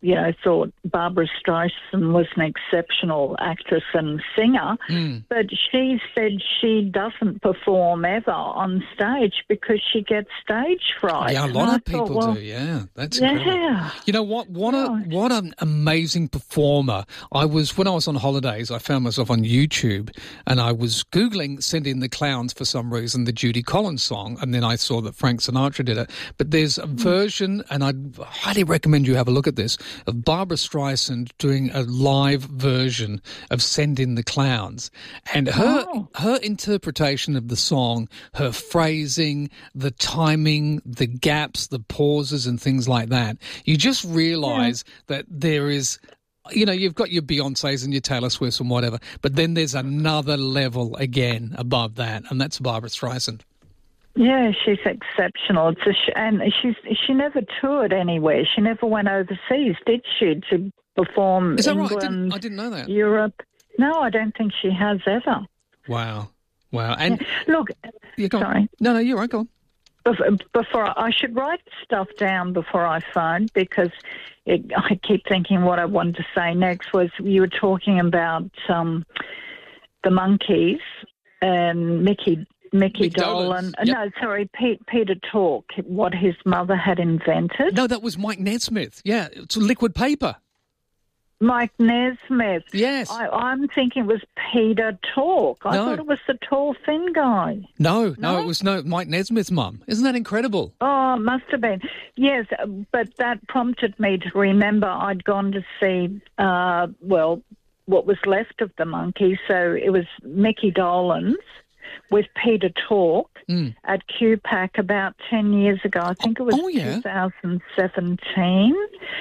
thought Barbara Streisand was an exceptional actress and singer, but she said she doesn't perform ever on stage because she gets stage fright. Yeah, a lot of people do, yeah. That's incredible. You know what? What an amazing performer. When I was on holidays, I found myself on YouTube and I was Googling Send in the Clowns for some reason, the Judy Collins song, and then I saw that Frank Sinatra did it. But there's a version, and I'd highly recommend you have a look at this, of Barbara Streisand doing a live version of Send in the Clowns. And her interpretation of the song, her phrasing, the timing, the gaps, the pauses and things like that, you just realise that there is... you've got your Beyoncés and your Taylor Swifts and whatever, but then there's another level again above that, and that's Barbara Streisand. Yeah, she's exceptional. And she never toured anywhere. She never went overseas, did she, to perform Is that England, right? I didn't know that. Europe. No, I don't think she has ever. Wow. And look, sorry. No, you're right. Go on. Before I should write stuff down before I phone because I keep thinking what I wanted to say next was you were talking about the Monkees and Mickey Dolenz. Yep. No, sorry, Peter Tork, what his mother had invented. No, that was Mike Nesmith. Yeah, it's liquid paper. Mike Nesmith. Yes. I'm thinking it was Peter Tork. I thought it was the tall, thin guy. No, it was Mike Nesmith's mum. Isn't that incredible? Oh, it must have been. Yes, but that prompted me to remember I'd gone to see, what was left of the Monkees. So it was Mickey Dolenz with Peter Tork at QPAC about 10 years ago. I think it was 2017.